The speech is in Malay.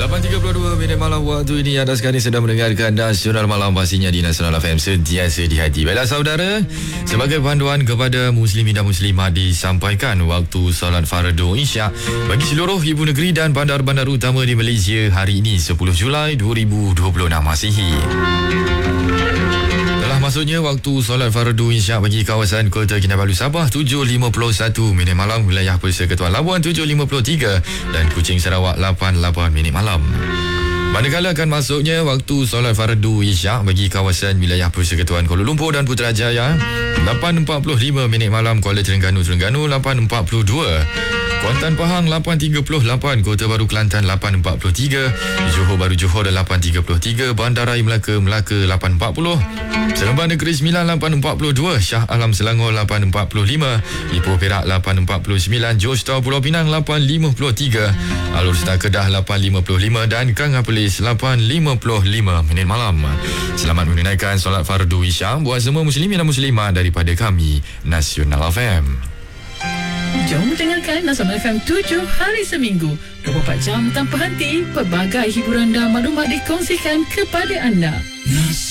8.32 minit malam waktu ini. Anda sekarang sedang mendengarkan Nasional Malam, pastinya di Nasional FM, sentiasa di hati. Baiklah saudara, sebagai panduan kepada muslimin dan muslimat, disampaikan waktu solat fardu Isyak bagi seluruh ibu negeri dan bandar-bandar utama di Malaysia hari ini 10 Julai 2026 Masihi. Maksudnya waktu solat fardu Isyak bagi kawasan Kota Kinabalu Sabah 7.51 minit malam, wilayah Persekutuan Labuan 7.53 dan Kuching Sarawak 8.8 minit malam. Manakala akan masuknya waktu solat fardu Isyak bagi kawasan wilayah Persekutuan Kuala Lumpur dan Putrajaya 8.45 minit malam, Kuala Terengganu 8.42, Kuantan Pahang 8.38, Kota Baru Kelantan 8.43, Johor Baru Johor 8.33, Bandaraya Melaka 8.40, Seremban Negeri Sembilan 8.42, Shah Alam Selangor 8.45, Ipoh Perak 8.49, Johor Pulau Pinang 8.53, Alor Setar Kedah 8.55 dan Kang Apelis 8.55 minit malam. Selamat menunaikan solat fardu Isyak buat semua muslimin dan muslimat daripada kami Nasional FM. Jom dengarkan Nasional FM 7 hari seminggu 24 jam tanpa henti. Pelbagai hiburan dan maklumat dikongsikan kepada anda.